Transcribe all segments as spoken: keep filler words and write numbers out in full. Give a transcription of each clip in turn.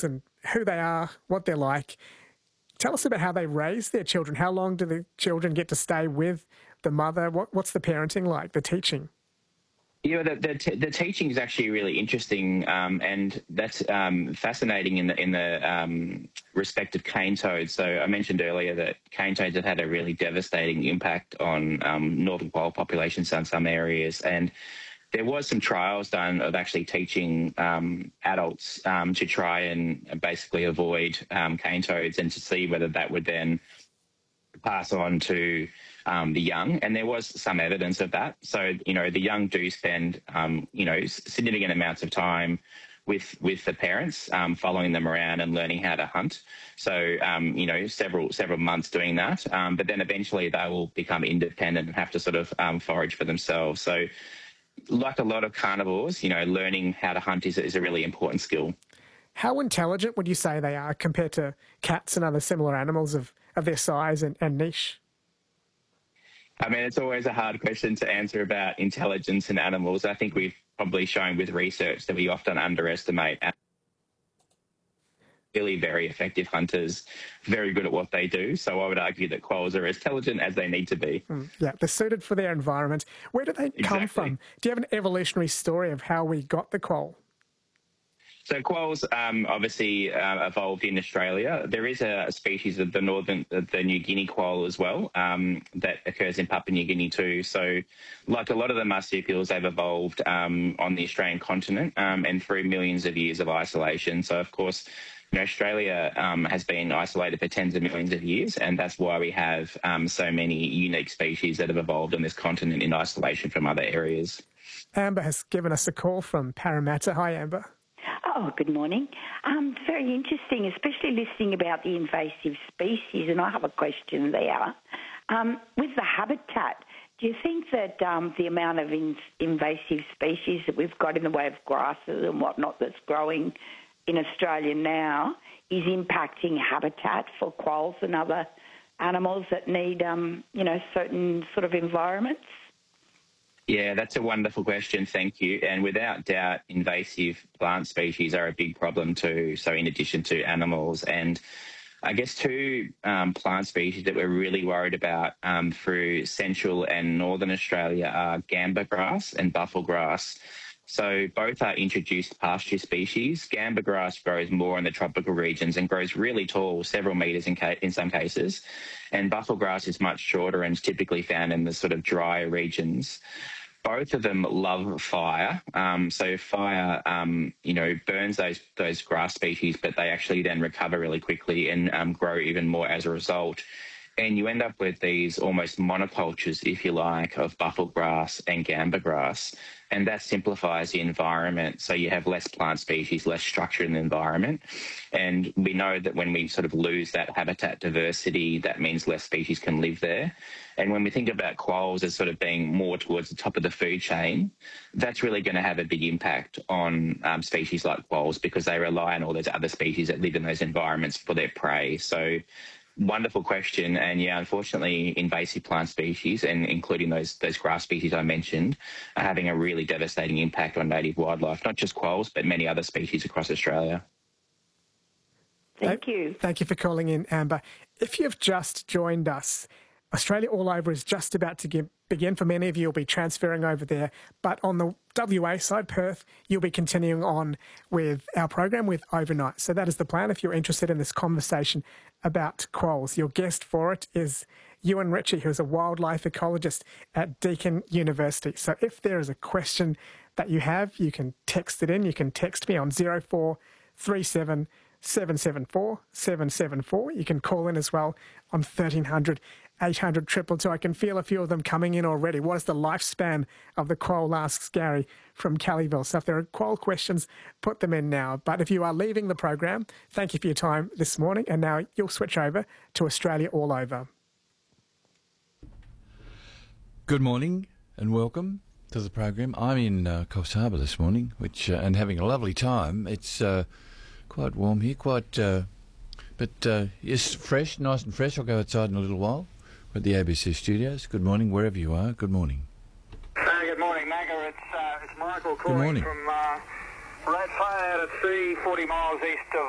quolls and who they are, what they're like. Tell us about how they raise their children. How long do the children get to stay with the mother? What, what's the parenting like, the teaching? Yeah, the the, t- the teaching is actually really interesting, um, and that's um, fascinating in the in the um, respect of cane toads. So I mentioned earlier that cane toads have had a really devastating impact on um, northern quail populations in some areas, and there was some trials done of actually teaching um, adults um, to try and basically avoid um, cane toads and to see whether that would then pass on to um, the young. And there was some evidence of that. So, you know, the young do spend, um, you know, significant amounts of time with with the parents, um, following them around and learning how to hunt. So, um, you know, several several months doing that. Um, but then eventually they will become independent and have to sort of um, forage for themselves. So, like a lot of carnivores, you know, learning how to hunt is, is a really important skill. How intelligent would you say they are compared to cats and other similar animals of, of their size and, and niche? I mean, it's always a hard question to answer about intelligence in animals. I think we've probably shown with research that we often underestimate really very effective hunters, very good at what they do. So I would argue that quolls are as intelligent as they need to be. Mm, yeah, they're suited for their environment. Where do they Exactly. come from? Do you have an evolutionary story of how we got the quoll? So quolls um, obviously uh, evolved in Australia. There is a species of the northern, the New Guinea quoll as well, um, that occurs in Papua New Guinea too. So like a lot of the marsupials, they've evolved um, on the Australian continent um, and through millions of years of isolation. So of course, you know, Australia um, has been isolated for tens of millions of years, and that's why we have um, so many unique species that have evolved on this continent in isolation from other areas. Amber has given us a call from Parramatta. Hi, Amber. Oh, good morning. Um, very interesting, especially listening about the invasive species, and I have a question there. Um, with the habitat, do you think that um, the amount of in- invasive species that we've got in the way of grasses and whatnot that's growing in Australia now is impacting habitat for quolls and other animals that need, um, you know, certain sort of environments? Yeah, that's a wonderful question. Thank you. And without doubt, invasive plant species are a big problem too. So in addition to animals, and I guess two um, plant species that we're really worried about um, through central and northern Australia are gamba grass and buffel grass. So both are introduced pasture species. Gamba grass grows more in the tropical regions and grows really tall, several metres in, ca- in some cases. And buffel grass is much shorter and is typically found in the sort of drier regions. Both of them love fire. Um, so fire, um, you know, burns those those grass species, but they actually then recover really quickly and um, grow even more as a result. And you end up with these almost monocultures, if you like, of buffel grass and gamba grass. And that simplifies the environment. So you have less plant species, less structure in the environment. And we know that when we sort of lose that habitat diversity, that means less species can live there. And when we think about quolls as sort of being more towards the top of the food chain, that's really going to have a big impact on um, species like quolls because they rely on all those other species that live in those environments for their prey. So wonderful question. And yeah, unfortunately, invasive plant species, and including those those grass species I mentioned, are having a really devastating impact on native wildlife, not just quolls, but many other species across Australia. Thank you. Thank you for calling in, Amber. If you've just joined us, Australia All Over is just about to give, begin. For many of you, you'll be transferring over there. But on the W A side, Perth, you'll be continuing on with our program with Overnight. So that is the plan if you're interested in this conversation about quolls. Your guest for it is Ewan Ritchie, who is a wildlife ecologist at Deakin University. So if there is a question that you have, you can text it in. You can text me on zero four three seven seven seven four seven seven four. You can call in as well on thirteen hundred eight hundred two two two. I can feel a few of them coming in already. What is the lifespan of the quoll, asks Gary from Calliville. So if there are quoll questions, put them in now. But if you are leaving the program, thank you for your time this morning. And now you'll switch over to Australia All Over. Good morning and welcome to the program. I'm in uh, Coffs Harbour this morning, which uh, and having a lovely time. It's uh, quite warm here, quite, uh, but uh, it's fresh, nice and fresh. I'll go outside in a little while. We're at the A B C studios. Good morning, wherever you are. Good morning. Uh, good morning, Magga. It's, uh, it's Michael calling morning. from uh, Rathfarnham out at sea, forty miles east of uh,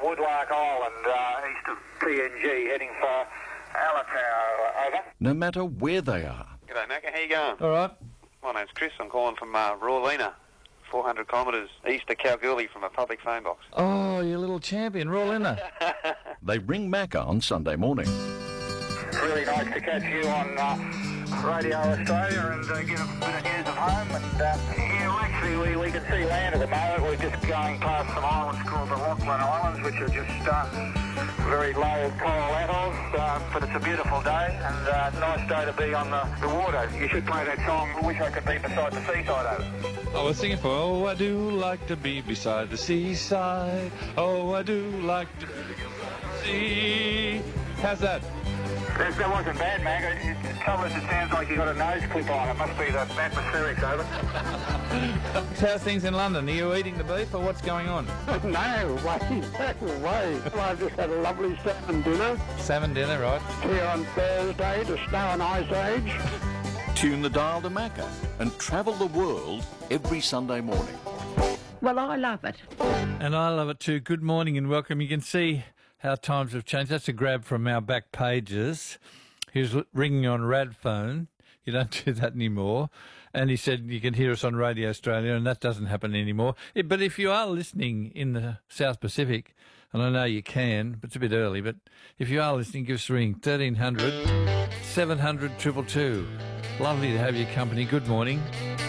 Woodlark Island, uh, east of P N G, heading for Alatown. Over. No matter where they are. G'day, Macca. How you going? All right. My name's Chris. I'm calling from uh, Rawlina, four hundred kilometres east of Kalgoorlie from a public phone box. Oh, you little champion, roll in there. They ring Macca on Sunday morning. Really nice to catch you on uh, Radio Australia and uh, get a bit of news of home. And uh, yeah, well, actually, we, we can see land at the moment. We're just going past some islands called the Lachlan Islands, which are just uh, very low coral atolls. Uh, but it's a beautiful day and uh, nice day to be on the, the water. You should play that song, Wish I Could Be Beside the Seaside, over. I was singing for, oh, I do like to be beside the seaside. Oh, I do like to be beside the sea. How's that? That, that wasn't bad, Mag. It, it, it, trouble is, it sounds like you got a nose clip on. It must be the atmospherics, over. How's things in London? Are you eating the beef or what's going on? No way, no way. Well, I've just had a lovely salmon dinner Salmon dinner, right? here on Thursday to Snow and Ice Age. Tune the dial to Macca and travel the world every Sunday morning. Well, I love it. And I love it too. Good morning and welcome. You can see how times have changed. That's a grab from our back pages. He was ringing on Radphone. You don't do that anymore. And he said you can hear us on Radio Australia, and that doesn't happen anymore. But if you are listening in the South Pacific, and I know you can, but it's a bit early, but if you are listening, give us a ring, thirteen hundred, seven hundred, two two two. Lovely to have your company. Good morning.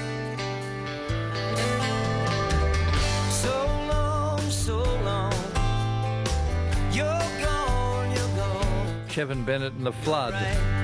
So long, so long. You're gone, you're gone. Kevin Bennett and The Flood. Right.